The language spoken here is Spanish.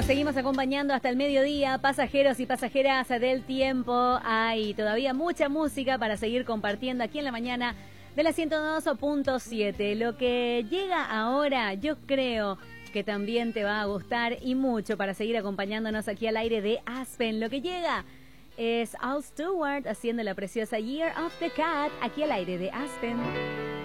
Nos seguimos acompañando hasta el mediodía, pasajeros y pasajeras del tiempo. Hay todavía mucha música para seguir compartiendo aquí en la mañana de la 102.7. Lo que llega ahora, yo creo que también te va a gustar y mucho para seguir acompañándonos aquí al aire de Aspen. Lo que llega es Al Stewart haciendo la preciosa Year of the Cat aquí al aire de Aspen.